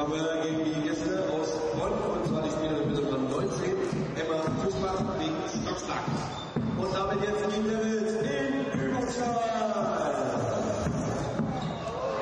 Duell gegen die Gäste aus Bonn, und zwar die Spielerin mit Nummer 19, Emma Fußbach gegen Stockslack. Und damit jetzt in die